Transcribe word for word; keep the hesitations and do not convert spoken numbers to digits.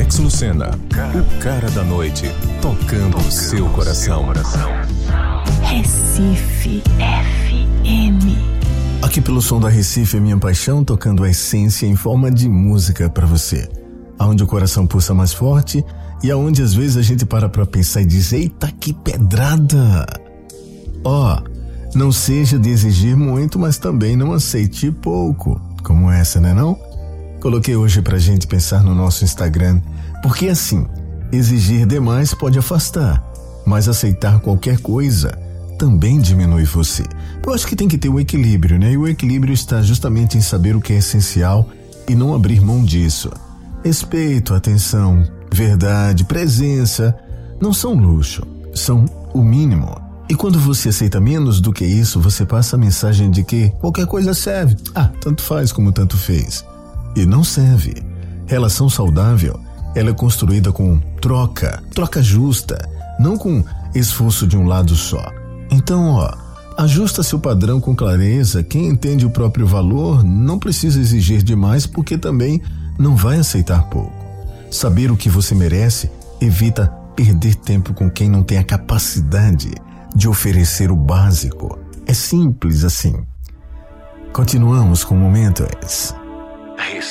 Alex Lucena, o cara da noite, tocando o seu coração. Recife F M. Aqui pelo som da Recife é minha paixão, tocando a essência em forma de música pra você. Aonde o coração pulsa mais forte e aonde às vezes a gente para pra pensar e diz: eita, que pedrada! Ó, oh, não seja de exigir muito, mas também não aceite pouco, como essa, né não? Coloquei hoje pra gente pensar no nosso Instagram, porque assim, exigir demais pode afastar, mas aceitar qualquer coisa também diminui você. Eu acho que tem que ter o equilíbrio, né? E o equilíbrio está justamente em saber o que é essencial e não abrir mão disso. Respeito, atenção, verdade, presença, não são luxo, são o mínimo. E quando você aceita menos do que isso, você passa a mensagem de que qualquer coisa serve. Ah, tanto faz como tanto fez. E não serve. Relação saudável, ela é construída com troca, troca justa, não com esforço de um lado só. Então, ó, ajusta seu padrão com clareza. Quem entende o próprio valor não precisa exigir demais, porque também não vai aceitar pouco. Saber o que você merece evita perder tempo com quem não tem a capacidade de oferecer o básico. É simples assim. Continuamos com Momentos.